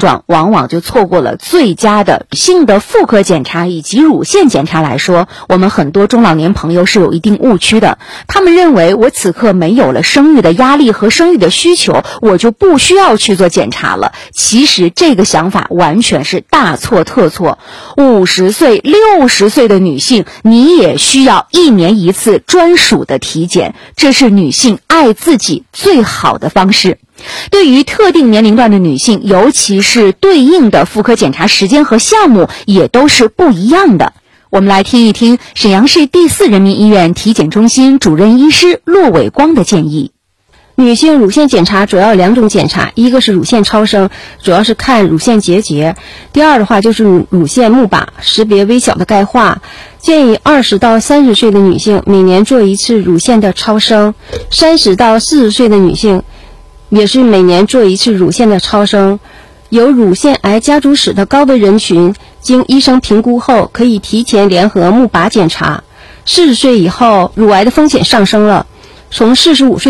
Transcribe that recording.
状，往往就错过了最佳的女性的妇科检查以及乳腺检查来说，我们很多中老年朋友是有一定误区的。他们认为我此刻没有了生育的压力和生育的需求，我就不需要去做检查了。其实这个想法完全是大错特错。50岁、60岁的女性，你也需要1年1次专属的体检，这是女性爱自己最好的方式。对于特定年龄段的女性，尤其是对应的妇科检查时间和项目也都是不一样的。我们来听一听沈阳市第4人民医院体检中心主任医师骆伟光的建议。 女性乳腺检查主要有2种检查，一个是乳腺超声，主要是看乳腺结节；第二的话就是乳腺钼靶，识别微小的钙化。建议20到30岁的女性每年做1次乳腺的超声，30到40岁的女性也是每年做1次乳腺的超声。有乳腺癌家族史的高危人群，经医生评估后，可以提前联合钼靶检查。40岁以后，乳癌的风险上升了，从45岁